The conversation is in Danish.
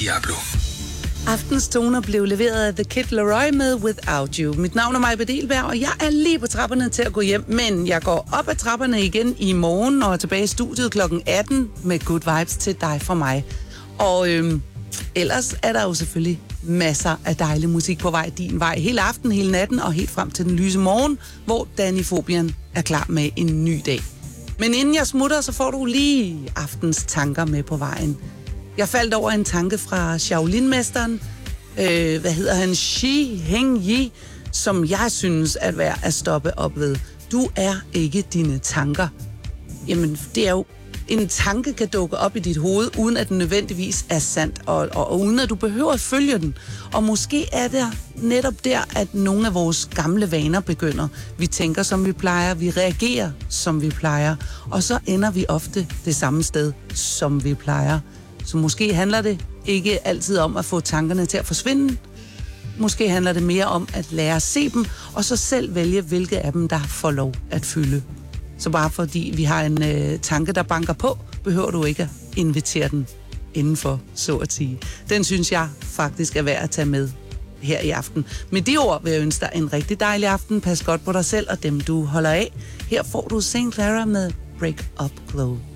Diablo. Aftens toner blev leveret af The Kid Laroi med Without You. Mit navn er Maja Bedelberg, og jeg er lige på trapperne til at gå hjem, men jeg går op ad trapperne igen i morgen og er tilbage i studiet kl. 18 med Good Vibes til dig fra mig. Og ellers er der jo selvfølgelig masser af dejlig musik på vej din vej hele aften, hele natten og helt frem til den lyse morgen, hvor Danny Fobian er klar med en ny dag. Men inden jeg smutter, så får du lige aftens tanker med på vejen. Jeg faldt over en tanke fra Shaolin-mesteren, Shi Heng Yi, som jeg synes er værd at stoppe op ved. Du er ikke dine tanker. Jamen, det er jo en tanke kan dukke op i dit hoved, uden at den nødvendigvis er sandt, og uden at du behøver at følge den. Og måske er det netop der, at nogle af vores gamle vaner begynder. Vi tænker, som vi plejer, vi reagerer, som vi plejer, og så ender vi ofte det samme sted, som vi plejer. Så måske handler det ikke altid om at få tankerne til at forsvinde. Måske handler det mere om at lære at se dem, og så selv vælge, hvilke af dem, der får lov at fylde. Så bare fordi vi har en tanke, der banker på, behøver du ikke at invitere den indenfor, så at sige. Den synes jeg faktisk er værd at tage med her i aften. Med de ord vil jeg ønske dig en rigtig dejlig aften. Pas godt på dig selv og dem, du holder af. Her får du St. Clara med Break Up Glow.